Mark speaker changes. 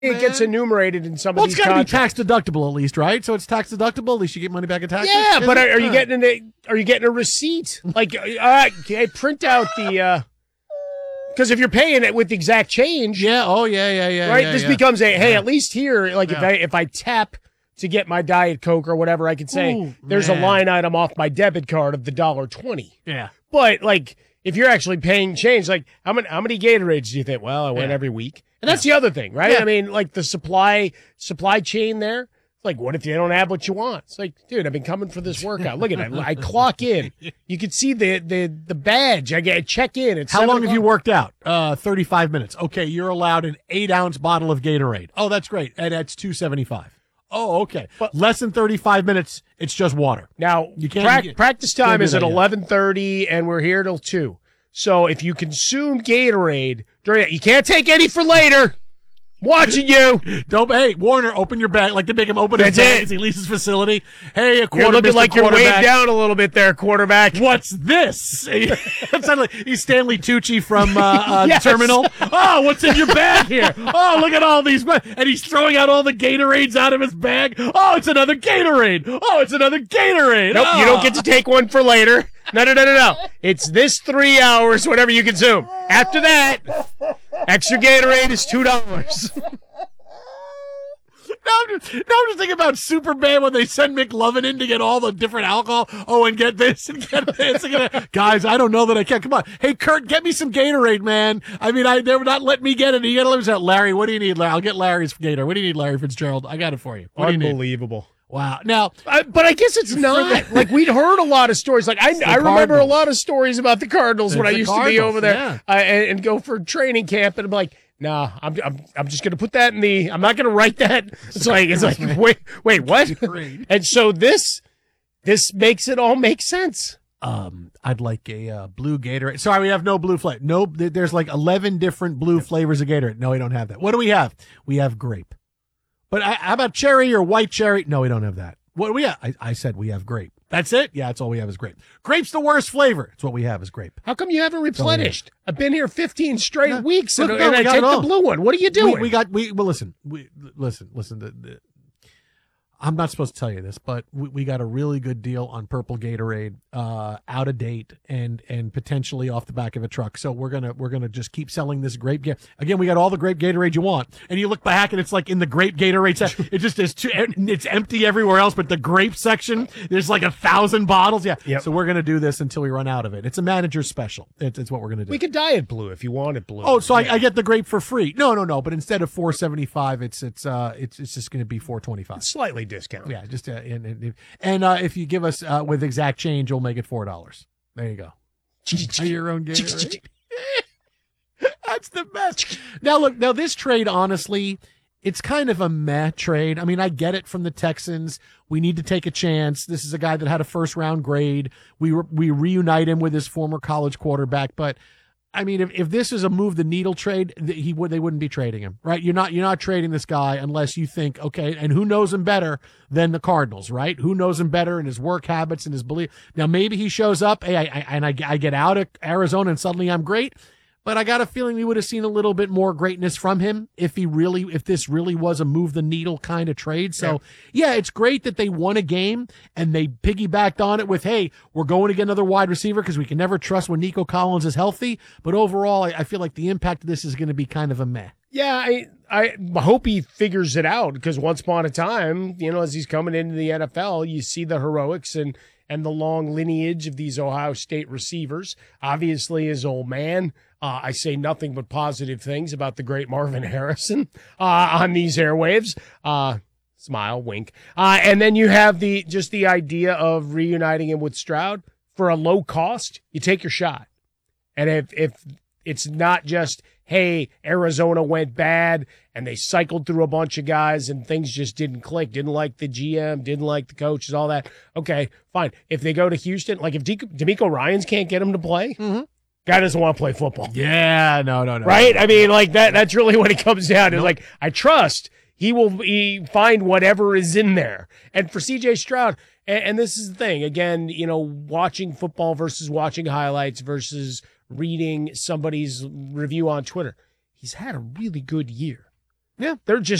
Speaker 1: it gets enumerated in some of these
Speaker 2: contracts. Well,
Speaker 1: contracts.
Speaker 2: it's got to be tax deductible at least, right? So it's tax deductible. At least you get money back in taxes.
Speaker 1: Yeah, but are you getting a receipt? Like, okay, print out the. Because if you're paying it with the exact change,
Speaker 2: yeah,
Speaker 1: right.
Speaker 2: Yeah,
Speaker 1: this becomes at least here, like if I tap to get my Diet Coke or whatever, I can say there's a line item off my debit card of the $1.20.
Speaker 2: Yeah,
Speaker 1: but like if you're actually paying change, like how many Gatorades do you think? Well, I went every week, and that's the other thing, right? I mean, like the supply chain there. Like, what if you don't have what you want? It's like, dude, I've been coming for this workout. Look at it. I clock in. You can see the badge. I check in. It's
Speaker 2: how long have you worked out? 35 minutes. Okay, you're allowed an 8-ounce bottle of Gatorade. Oh, that's great. And that's $2.75. Oh, okay. But less than 35 minutes, it's just water.
Speaker 1: Now, you can't practice time is at 11:30, and we're here till 2. So if you consume Gatorade during that, you can't take any for later. Watching you.
Speaker 2: Hey, Warner, open your bag. Like to make him open his bag as he leaves his facility. Hey, a quarter.
Speaker 1: You're looking like you're weighed down a little bit there, quarterback.
Speaker 2: What's this? It sounded like he's Stanley Tucci from Terminal. Oh, what's in your bag here? Oh, look at all these. And he's throwing out all the Gatorades out of his bag. Oh, it's another Gatorade. Oh, it's another Gatorade.
Speaker 1: Nope, you don't get to take one for later. No. It's this 3 hours, whatever you consume. After that, extra Gatorade is $2.
Speaker 2: Now I'm just thinking about Superman when they send McLovin in to get all the different alcohol. Oh, and get this and get this. Guys, I don't know that I can. Come on. Hey, Kurt, get me some Gatorade, man. I mean, they were not letting me get it. You got to lose that. Larry, what do you need, Larry? I'll get Larry's Gator. What do you need, Larry Fitzgerald? I got it for you. What
Speaker 1: Unbelievable.
Speaker 2: Wow. Now,
Speaker 1: but I guess it's not. Like, we'd heard a lot of stories. Like, I remember a lot of stories about the Cardinals when I used to be over there and go for training camp, and I'm like, nah, I'm just gonna put that in I'm not gonna write that. It's like wait, what? And so this makes it all make sense.
Speaker 2: I'd like a blue Gatorade. Sorry, we have no blue flavor. No, there's like 11 different blue flavors of Gatorade. No, we don't have that. What do we have? We have grape. But how about cherry or white cherry? No, we don't have that. What do we have? I said we have grape. That's it? Yeah, that's all we have is grape. Grape's the worst flavor. It's what we have is grape.
Speaker 1: How come you haven't replenished? I've been here 15 straight weeks and I take the blue one. What are you doing?
Speaker 2: Listen. I'm not supposed to tell you this, but we got a really good deal on purple Gatorade, out of date and potentially off the back of a truck. So we're gonna just keep selling this grape. Again, we got all the grape Gatorade you want, and you look back and it's like in the grape Gatorade section, it just is it's empty everywhere else, but the grape section there's like 1,000 bottles. Yeah. Yep. So we're gonna do this until we run out of it. It's a manager's special. It's what we're gonna do.
Speaker 1: We could diet blue if you wanted blue.
Speaker 2: Oh, so I get the grape for free? No. But instead of $4.75, it's just gonna be $4.25.
Speaker 1: It's slightly discount.
Speaker 2: Yeah, just if you give us with exact change, we'll make it $4. There you go. Your own Gatorade. That's the best. Now this trade, honestly, it's kind of a meh trade. I mean, I get it from the Texans. We need to take a chance. This is a guy that had a first-round grade. We reunite him with his former college quarterback, but. I mean, if this is a move the needle trade, they wouldn't be trading him, right? You're not trading this guy unless you think, okay, and who knows him better than the Cardinals, right? Who knows him better in his work habits and his belief? Now maybe he shows up, hey, I get out of Arizona and suddenly I'm great. But I got a feeling we would have seen a little bit more greatness from him if this really was a move the needle kind of trade. So yeah, it's great that they won a game and they piggybacked on it with, hey, we're going to get another wide receiver because we can never trust when Nico Collins is healthy. But overall, I feel like the impact of this is going to be kind of a meh.
Speaker 1: Yeah, I hope he figures it out because once upon a time, as he's coming into the NFL, you see the heroics and the long lineage of these Ohio State receivers. Obviously, his old man. I say nothing but positive things about the great Marvin Harrison on these airwaves. Smile, wink. And then you have the idea of reuniting him with Stroud for a low cost. You take your shot. And if it's not just, hey, Arizona went bad and they cycled through a bunch of guys and things just didn't click, didn't like the GM, didn't like the coaches, all that. Okay, fine. If they go to Houston, like if DeMeco Ryans can't get him to play, guy doesn't want to play football.
Speaker 2: Yeah, no.
Speaker 1: Right? I mean, like that's really what it comes down to. It's like, I trust he will find whatever is in there. And for CJ Stroud, and this is the thing, again, watching football versus watching highlights versus reading somebody's review on Twitter. He's had a really good year.
Speaker 2: Yeah.
Speaker 1: They're just